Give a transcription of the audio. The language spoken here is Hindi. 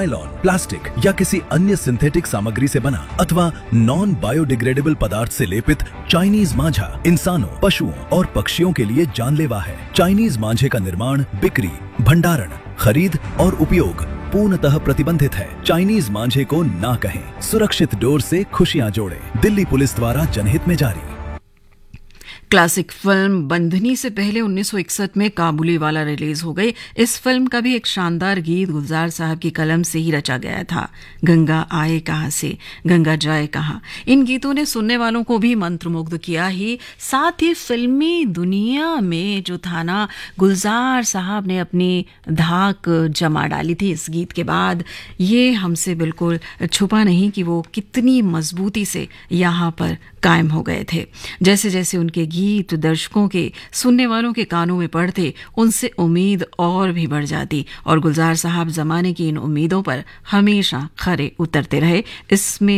नायलॉन, प्लास्टिक या किसी अन्य सिंथेटिक सामग्री से बना अथवा नॉन बायोडिग्रेडेबल पदार्थ से लेपित चाइनीज मांझा इंसानों, पशुओं और पक्षियों के लिए जानलेवा है। चाइनीज मांझे का निर्माण, बिक्री, भंडारण, खरीद और उपयोग पूर्णतः प्रतिबंधित है। चाइनीज मांझे को ना कहें। सुरक्षित डोर से खुशियां जोड़ें। दिल्ली पुलिस द्वारा जनहित में जारी। क्लासिक फिल्म बंधनी से पहले 1961 में काबुलीवाला रिलीज हो गई। इस फिल्म का भी एक शानदार गीत गुलजार साहब की कलम से ही रचा गया था। गंगा आए कहां से, गंगा जाए कहां। इन गीतों ने सुनने वालों को भी मंत्रमुग्ध किया ही, साथ ही फिल्मी दुनिया में जो था ना, गुलजार साहब ने अपनी धाक जमा डाली थी इस गीत के बाद। ये हमसे बिल्कुल छुपा नहीं कि वो कितनी मजबूती से यहाँ पर कायम हो गए थे। जैसे जैसे उनके गीत दर्शकों के, सुनने वालों के कानों में पड़ते, उनसे उम्मीद और भी बढ़ जाती और गुलजार साहब जमाने की इन उम्मीदों पर हमेशा खरे उतरते रहे। इसमें